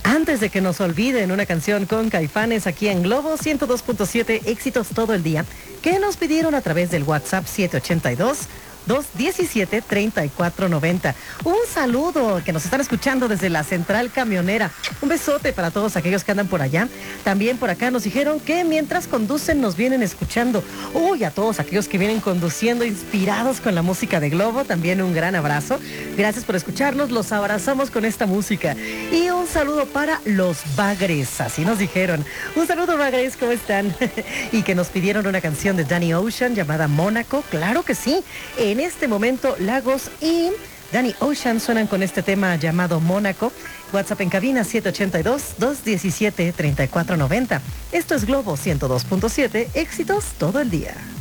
Antes de que nos olviden, una canción con Caifanes aquí en Globo 102.7, éxitos todo el día, que nos pidieron a través del WhatsApp 782-217-3490. Un saludo, que nos están escuchando desde la central camionera. Un besote para todos aquellos que andan por allá. También por acá nos dijeron que mientras conducen nos vienen escuchando. Uy, a todos aquellos que vienen conduciendo inspirados con la música de Globo, también un gran abrazo. Gracias por escucharnos, los abrazamos con esta música. Y un saludo para los Bagres, así nos dijeron. Un saludo, Bagres, ¿cómo están? Y que nos pidieron una canción de Danny Ocean llamada Mónaco. Claro que sí. En este momento, Lagos y Danny Ocean suenan con este tema llamado Mónaco. WhatsApp en cabina 782-217-3490. Esto es Globo 102.7, éxitos todo el día.